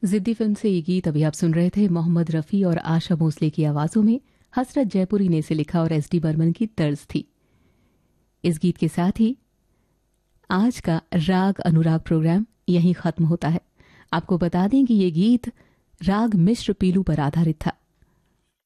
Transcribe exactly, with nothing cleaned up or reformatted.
जिद्दी फिल्म से ये गीत अभी आप सुन रहे थे। मोहम्मद रफ़ी और आशा भोसले की आवाज़ों में हसरत जयपुरी ने इसे लिखा और एस डी बर्मन की तर्ज थी। इस गीत के साथ ही आज का राग अनुराग प्रोग्राम यहीं ख़त्म होता है। आपको बता दें कि ये गीत राग मिश्र पीलू पर आधारित था।